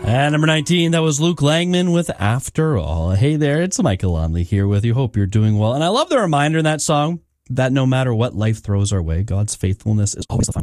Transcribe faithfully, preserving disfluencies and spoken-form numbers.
And number nineteen, that was Luke Langman with After All. Hey there, it's Michael Lonley here with you. Hope you're doing well. And I love the reminder in that song that no matter what life throws our way, God's faithfulness is always the final